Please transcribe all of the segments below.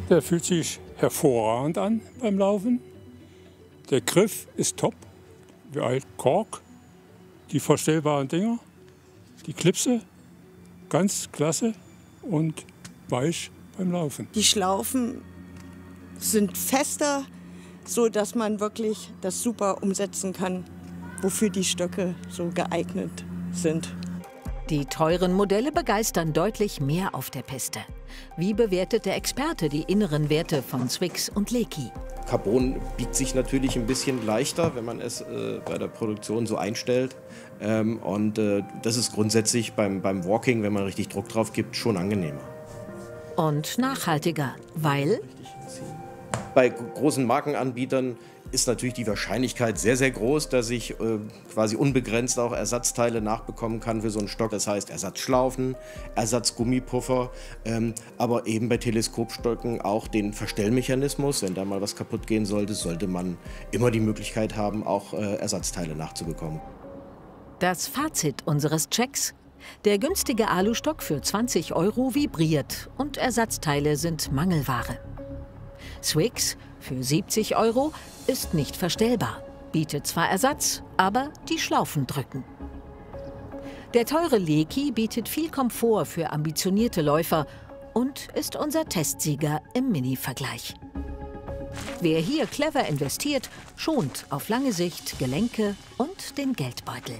Der fühlt sich hervorragend an beim Laufen. Der Griff ist top, wie alt Kork. Die verstellbaren Dinger, die Klipse, ganz klasse und weich beim Laufen. Die Schlaufen sind fester, so dass man wirklich das super umsetzen kann, wofür die Stöcke so geeignet sind. Die teuren Modelle begeistern deutlich mehr auf der Piste. Wie bewertet der Experte die inneren Werte von Swix und Leki? Carbon biegt sich natürlich ein bisschen leichter, wenn man es bei der Produktion so einstellt. Das ist grundsätzlich beim Walking, wenn man richtig Druck drauf gibt, schon angenehmer. Und nachhaltiger, weil? Bei großen Markenanbietern ist natürlich die Wahrscheinlichkeit sehr, sehr groß, dass ich quasi unbegrenzt auch Ersatzteile nachbekommen kann für so einen Stock. Das heißt Ersatzschlaufen, Ersatzgummipuffer, aber eben bei Teleskopstöcken auch den Verstellmechanismus. Wenn da mal was kaputt gehen sollte, sollte man immer die Möglichkeit haben, auch Ersatzteile nachzubekommen. Das Fazit unseres Checks: Der günstige Alustock für 20 € vibriert und Ersatzteile sind Mangelware. Swix für 70 € ist nicht verstellbar, bietet zwar Ersatz, aber die Schlaufen drücken. Der teure Leki bietet viel Komfort für ambitionierte Läufer und ist unser Testsieger im Mini-Vergleich. Wer hier clever investiert, schont auf lange Sicht Gelenke und den Geldbeutel.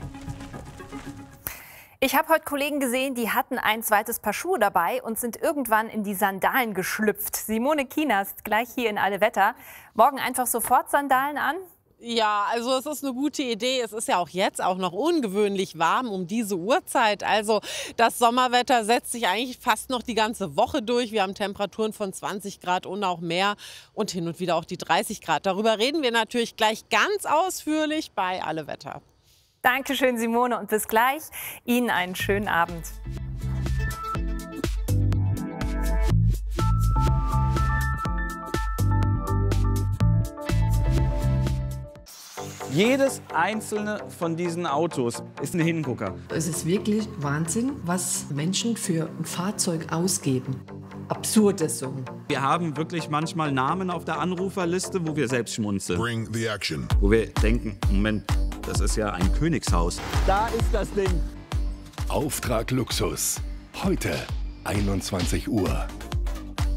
Ich habe heute Kollegen gesehen, die hatten ein zweites Paar Schuhe dabei und sind irgendwann in die Sandalen geschlüpft. Simone Kienast, gleich hier in Alle Wetter. Morgen einfach sofort Sandalen an? Ja, also es ist eine gute Idee. Es ist ja auch jetzt auch noch ungewöhnlich warm um diese Uhrzeit. Also das Sommerwetter setzt sich eigentlich fast noch die ganze Woche durch. Wir haben Temperaturen von 20 Grad und auch mehr und hin und wieder auch die 30 Grad. Darüber reden wir natürlich gleich ganz ausführlich bei Alle Wetter. Dankeschön, Simone, und bis gleich. Ihnen einen schönen Abend. Jedes einzelne von diesen Autos ist ein Hingucker. Es ist wirklich Wahnsinn, was Menschen für ein Fahrzeug ausgeben. Absurde Summen. Wir haben wirklich manchmal Namen auf der Anruferliste, wo wir selbst schmunzeln. Bring the action. Wo wir denken, Moment, das ist ja ein Königshaus. Da ist das Ding. Auftrag Luxus. Heute 21 Uhr.